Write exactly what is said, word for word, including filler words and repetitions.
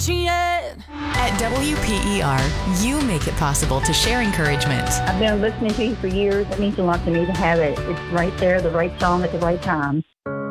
wishing yet. At W P E R, you make it possible to share encouragement. I've been listening to you for years. It means a lot to me to have it. It's right there, the right song at the right time.